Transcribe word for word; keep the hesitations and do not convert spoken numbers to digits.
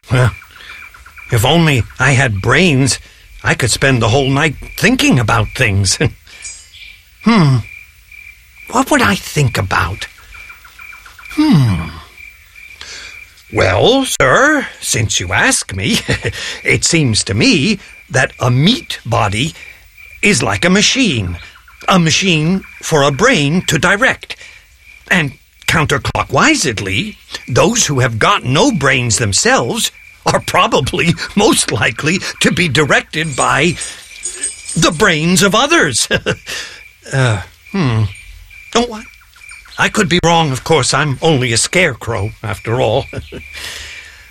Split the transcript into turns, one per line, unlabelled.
Well, if only I had brains, I could spend the whole night thinking about things. hmm. What would I think about? Hmm. Well, sir, since you ask me, it seems to me that a meat body is like a machine. A machine for a brain to direct. And counterclockwisedly, those who have got no brains themselves are probably most likely to be directed by the brains of others. uh, hmm. Oh, what? I could be wrong, of course. I'm only a scarecrow, after all.